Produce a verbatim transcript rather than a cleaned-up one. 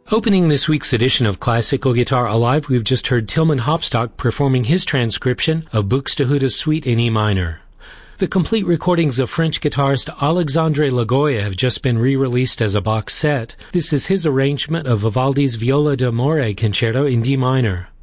Opening this week's edition of Classical Guitar Alive, we've just heard Tilman Hopstock performing his transcription of Buxtehude's Suite in E minor. The complete recordings of French guitarist Alexandre Lagoya have just been re-released as a box set. This is his arrangement of Vivaldi's Viola d'Amore Concerto in D minor.